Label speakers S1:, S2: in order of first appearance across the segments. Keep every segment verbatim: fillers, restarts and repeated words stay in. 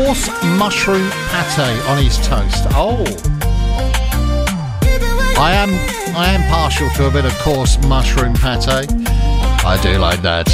S1: coarse mushroom pate on his toast. Oh, I am I am partial to a bit of coarse mushroom pate. I do like that.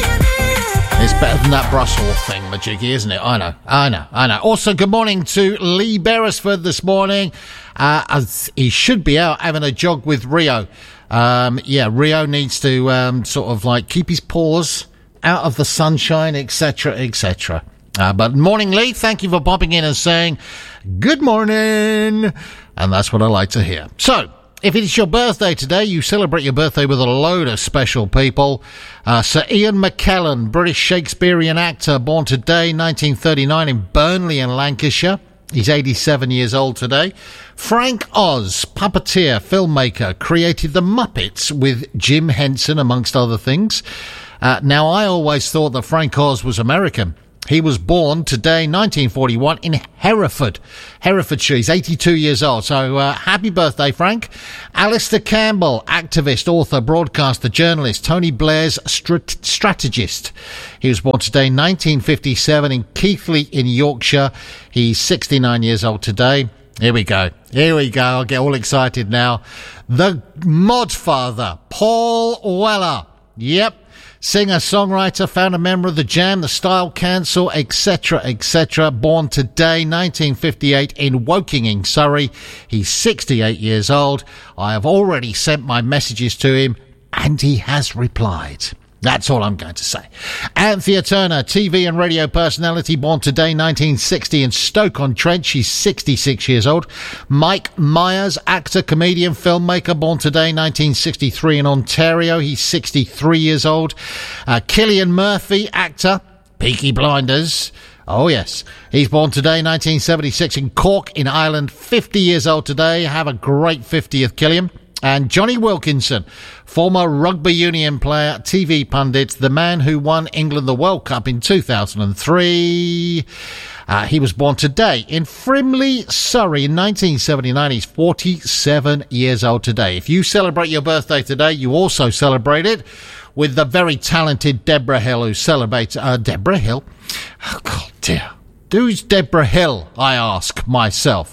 S1: It's better than that Brussels thing, Majiggy, isn't it? I know, I know, I know. Also, good morning to Lee Beresford this morning. Uh, as he should be out having a jog with Rio. Um, yeah, Rio needs to um, sort of like keep his paws out of the sunshine, et cetera, et cetera. Uh, but morning, Lee. Thank you for popping in and saying good morning. And that's what I like to hear. So, if it's your birthday today, you celebrate your birthday with a load of special people. Uh, Sir Ian McKellen, British Shakespearean actor, born today, nineteen thirty-nine, in Burnley in Lancashire. He's eighty-seven years old today. Frank Oz, puppeteer, filmmaker, created The Muppets with Jim Henson, amongst other things. Uh, now, I always thought that Frank Oz was American. He was born today, nineteen forty-one, in Hereford, Herefordshire. He's eighty-two years old. So uh, happy birthday, Frank. Alistair Campbell, activist, author, broadcaster, journalist, Tony Blair's strat- strategist. He was born today, nineteen fifty-seven, in Keighley in Yorkshire. He's sixty-nine years old today. Here we go. Here we go. I'll get all excited now. The Modfather, Paul Weller. Yep. Singer, songwriter, founder, member of The Jam, The Style Council, et cetera, et cetera. Born today, nineteen fifty-eight, in Woking in Surrey. He's sixty-eight years old. I have already sent my messages to him, and he has replied. That's all I'm going to say. Anthea Turner, T V and radio personality, born today, nineteen sixty, in Stoke-on-Trent. She's sixty-six years old. Mike Myers, actor, comedian, filmmaker, born today, nineteen sixty-three, in Ontario. He's sixty-three years old. Uh, Cillian Murphy, actor, Peaky Blinders. Oh, yes. He's born today, nineteen seventy-six, in Cork in Ireland. fifty years old today. Have a great fiftieth, Cillian. And Johnny Wilkinson, former rugby union player, T V pundit, the man who won England the World Cup in two thousand three. Uh, he was born today in Frimley, Surrey in nineteen seventy-nine. He's forty-seven years old today. If you celebrate your birthday today, you also celebrate it with the very talented Deborah Hill, who celebrates... Uh, Deborah Hill? Oh, God, dear. Who's Deborah Hill, I ask myself.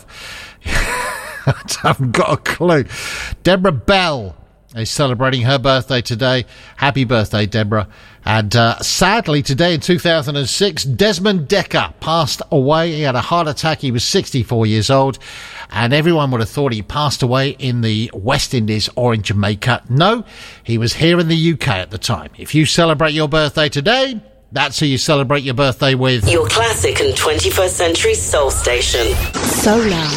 S1: I haven't got a clue. Deborah Bell is celebrating her birthday today. Happy birthday, Deborah. And uh, sadly, today in two thousand six, Desmond Dekker passed away. He had a heart attack. He was sixty-four years old. And everyone would have thought he passed away in the West Indies or in Jamaica. No, he was here in the U K at the time. If you celebrate your birthday today, that's who you celebrate your birthday with.
S2: Your classic and twenty-first century soul station. Solar.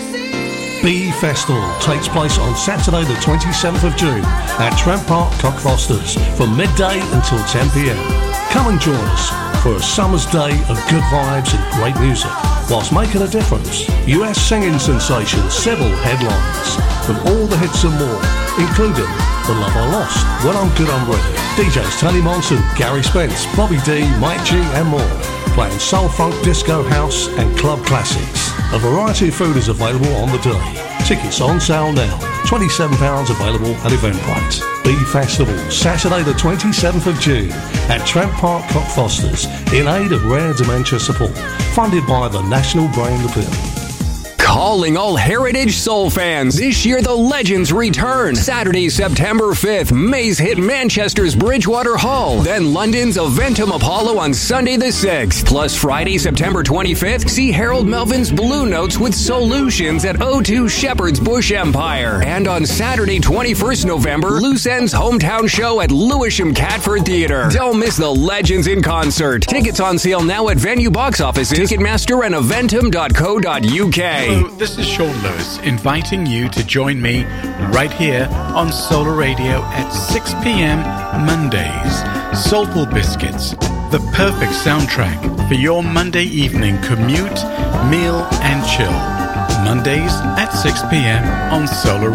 S3: Bee Festival takes place on Saturday the twenty-seventh of June at Trent Park, Cockfosters from midday until ten p.m. Come and join us for a summer's day of good vibes and great music whilst making a difference. U S singing sensation Sybil headlines with all the hits and more, including The Love I Lost, When I'm Good I'm Ready, D Js Tony Monson, Gary Spence, Bobby D, Mike G and more, playing soul, funk, disco, house and club classics. A variety of food is available on the day. Tickets on sale now. twenty-seven pounds available at Eventbrite. Bee Festival, Saturday the twenty-seventh of June at Trent Park, Cockfosters, in aid of rare dementia support. Funded by the National Brain Appeal.
S4: Calling all Heritage Soul fans. This year, the Legends return. Saturday, September fifth, Maze hit Manchester's Bridgewater Hall. Then London's Eventum Apollo on Sunday the sixth. Plus Friday, September twenty-fifth, see Harold Melvin's Blue Notes with Solutions at O two Shepherd's Bush Empire. And on Saturday, twenty-first November, Loose End's hometown show at Lewisham Catford Theatre. Don't miss the Legends in concert. Tickets on sale now at venue box offices, Ticketmaster, and eventum dot co dot u k.
S5: Hello, this is Sean Lewis, inviting you to join me right here on Solar Radio at six p.m. Mondays. Soulful Biscuits, the perfect soundtrack for your Monday evening commute, meal and chill. Mondays at six p.m. on Solar